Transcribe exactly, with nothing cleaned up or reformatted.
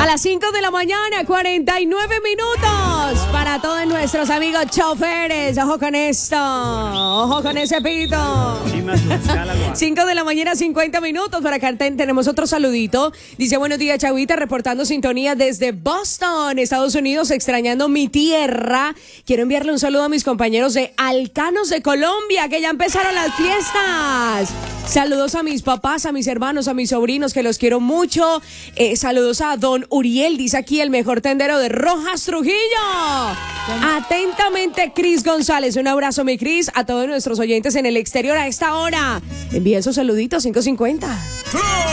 las cinco de la mañana, cuarenta y nueve minutos. Para todos nuestros amigos choferes. Ojo con esto. Ojo con ese pito. cinco de la mañana, cincuenta minutos. Para acá tenemos otro saludito. Dice, buenos días, Chavita, reportando sintonía desde Boston, Estados Unidos, extrañando mi tierra. Quiero enviarle un saludo a mis compañeros de Alcanos de Colombia, que ya empezaron las fiestas. Saludos a mis papás, a mis hermanos, a mis sobrinos, que los quiero mucho. Eh, saludos a don Uriel, dice aquí el mejor tendero de Rojas, Trujillo. Atentamente, Cris González. Un abrazo, mi Cris, a todos nuestros oyentes en el exterior a esta hora. Envíen sus saluditos, cinco cincuenta.